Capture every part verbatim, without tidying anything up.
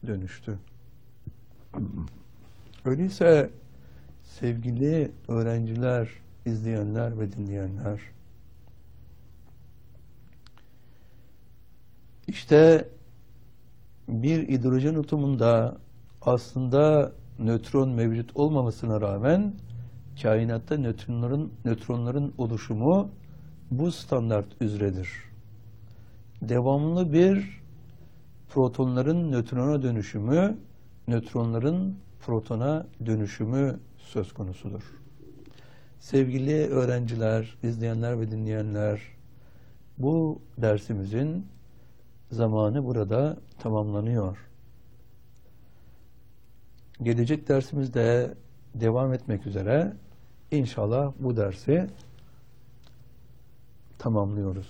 dönüştü. Öyleyse sevgili öğrenciler, izleyenler ve dinleyenler, işte bir hidrojen atomunda aslında nötron mevcut olmamasına rağmen kainatta nötronların nötronların oluşumu bu standart üzeredir. Devamlı bir protonların nötrona dönüşümü, nötronların protona dönüşümü söz konusudur. Sevgili öğrenciler, izleyenler ve dinleyenler, bu dersimizin zamanı burada tamamlanıyor. Gelecek dersimizde devam etmek üzere inşallah bu dersi tamamlıyoruz.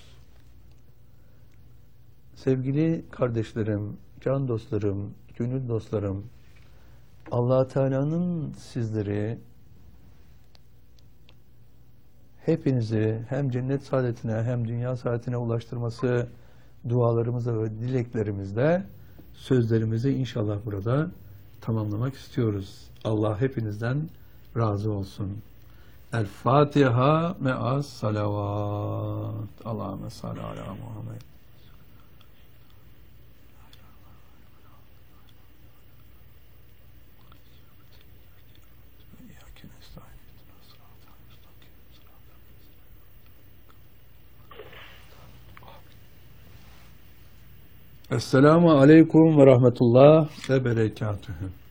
Sevgili kardeşlerim, can dostlarım, gönül dostlarım, Allah Teala'nın sizleri, hepinizi hem cennet saadetine hem dünya saadetine ulaştırması dualarımızla ve dileklerimizle sözlerimizi inşallah burada tamamlamak istiyoruz. Allah hepinizden razı olsun. El Fatiha me'as salavat. Allahümme salli ala Muhammed. Esselamu aleyküm ve rahmetullah ve berekatühü.